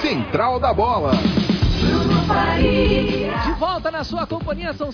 Central da Bola. De volta na sua companhia, são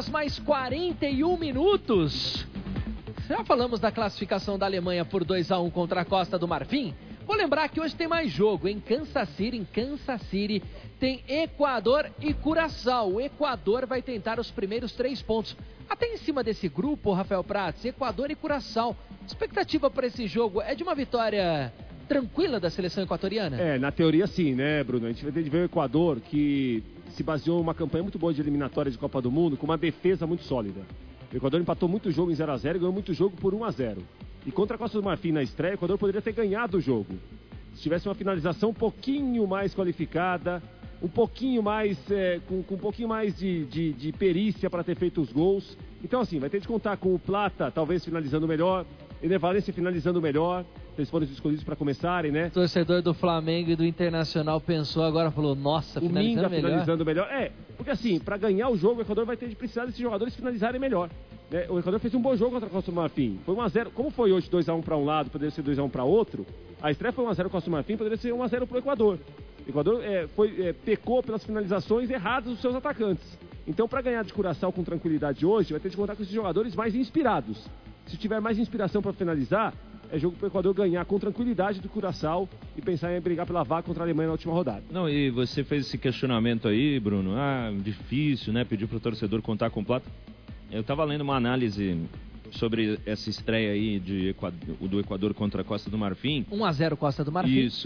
7h mais 41. Já falamos da classificação da Alemanha por 2-1 contra a Costa do Marfim. Vou lembrar que hoje tem mais jogo em Kansas City tem Equador e Curaçao. O Equador vai tentar os primeiros 3 pontos. Até em cima desse grupo, Rafael Prats, Equador e Curaçao. Expectativa para esse jogo é de uma vitória tranquila da seleção equatoriana? Na teoria sim, né, Bruno? A gente vai ter de ver o Equador, que se baseou em uma campanha muito boa de eliminatória de Copa do Mundo, com uma defesa muito sólida. O Equador empatou muito jogo em 0-0 e ganhou muito jogo por 1-0. E contra a Costa do Marfim na estreia, o Equador poderia ter ganhado o jogo. Se tivesse uma finalização um pouquinho mais qualificada, um pouquinho mais, com um pouquinho mais de perícia para ter feito os gols. Então, assim, vai ter de contar com o Plata, talvez finalizando melhor, Ener Valencia finalizando melhor. Eles foram escolhidos para começarem, né? O torcedor do Flamengo e do Internacional pensou agora, falou, nossa, finalizando melhor. Finalizando melhor. Porque assim, para ganhar o jogo, o Equador vai ter de precisar desses jogadores finalizarem melhor. Né? O Equador fez um bom jogo contra a Costa do Marfim. Foi 1-0. Como foi hoje 2-1 para um lado, poderia ser 2-1 para outro, a estreia foi 1-0 Costa do Marfim, poderia ser 1-0 para o Equador. O Equador pecou pelas finalizações erradas dos seus atacantes. Então, para ganhar de Curaçao com tranquilidade hoje, vai ter de contar com esses jogadores mais inspirados. Se tiver mais inspiração para finalizar, é jogo para o Equador ganhar com tranquilidade do Curaçao e pensar em brigar pela vaga contra a Alemanha na última rodada. Não, e você fez esse questionamento aí, Bruno, difícil, né, pedir para o torcedor contar com o Plata. Eu estava lendo uma análise sobre essa estreia aí do Equador contra a Costa do Marfim. 1-0 Costa do Marfim. Isso,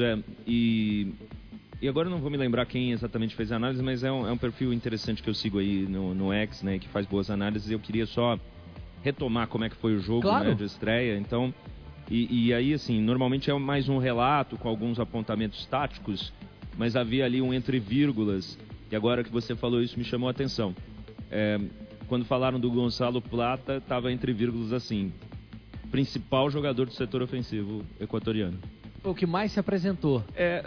e agora eu não vou me lembrar quem exatamente fez a análise, mas é um perfil interessante que eu sigo aí no X, né, que faz boas análises. Eu queria só retomar como é que foi o jogo, claro, né, de estreia. Então, e aí, assim, normalmente é mais um relato com alguns apontamentos táticos, mas havia ali um entre vírgulas, e agora que você falou isso me chamou a atenção. Quando falaram do Gonçalo Plata, estava entre vírgulas assim, principal jogador do setor ofensivo equatoriano. Foi o que mais se apresentou.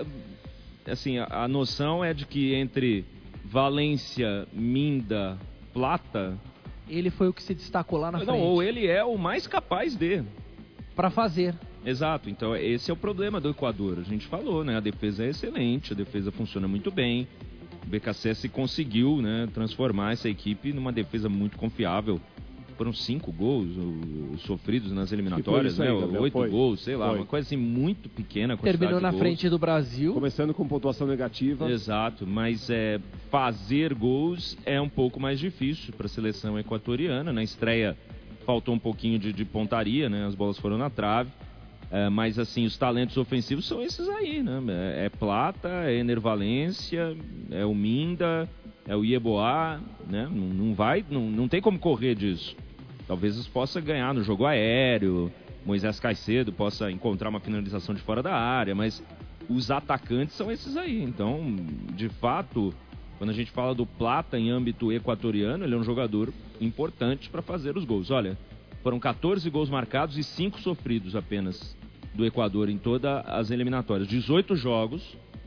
Assim, a noção é de que entre Valência, Minda, Plata... Ele foi o que se destacou lá na frente. Não, ou ele é o mais capaz de... Para fazer. Exato, então esse é o problema do Equador. A gente falou, né? A defesa é excelente, a defesa funciona muito bem. O BKSS conseguiu, né, transformar essa equipe numa defesa muito confiável. Foram 5 gols sofridos nas eliminatórias, né? 8 gols, sei lá, uma coisa assim muito pequena. Terminou na frente do Brasil. Começando com pontuação negativa. Exato, mas fazer gols é um pouco mais difícil para a seleção equatoriana. Na estreia faltou um pouquinho de pontaria, né? As bolas foram na trave. Mas assim, os talentos ofensivos são esses aí, né? É Plata, é Ener Valencia, é o Minda, é o Yeboah, né? Não tem como correr disso. Talvez eles possam ganhar no jogo aéreo, Moisés Caicedo possa encontrar uma finalização de fora da área, mas os atacantes são esses aí. Então, de fato, quando a gente fala do Plata em âmbito equatoriano, ele é um jogador importante para fazer os gols. Olha, foram 14 gols marcados e 5 sofridos apenas do Equador em todas as eliminatórias. 18 jogos,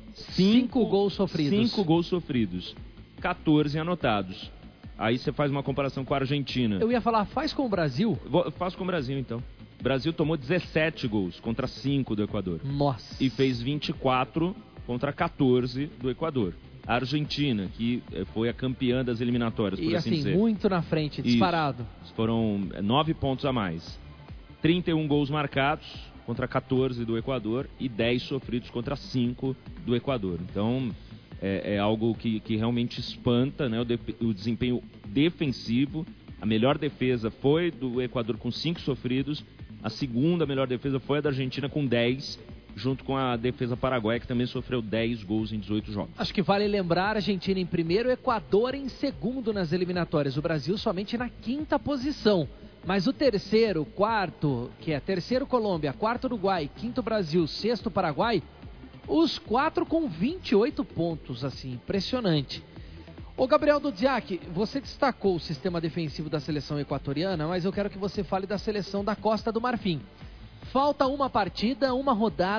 5 gols sofridos. 5 gols sofridos, 14 anotados. Aí você faz uma comparação com a Argentina. Eu ia falar, faz com o Brasil? Faço com o Brasil, então. O Brasil tomou 17 gols contra 5 do Equador. Nossa. E fez 24 contra 14 do Equador. A Argentina, que foi a campeã das eliminatórias, por assim dizer. E assim, muito na frente, disparado. Isso. Foram 9 pontos a mais. 31 gols marcados contra 14 do Equador e 10 sofridos contra 5 do Equador. Então, é algo que realmente espanta, né, o desempenho defensivo. A melhor defesa foi do Equador com 5 sofridos. A segunda melhor defesa foi a da Argentina com 10, junto com a defesa paraguaia, que também sofreu 10 gols em 18 jogos. Acho que vale lembrar a Argentina em primeiro, o Equador em segundo nas eliminatórias. O Brasil somente na 5ª posição. Mas o terceiro, quarto, que é terceiro Colômbia, quarto Uruguai, quinto Brasil, sexto Paraguai, os 4 com 28 pontos, assim, impressionante. Ô Gabriel Dudziak, você destacou o sistema defensivo da seleção equatoriana, mas eu quero que você fale da seleção da Costa do Marfim. Falta uma partida, uma rodada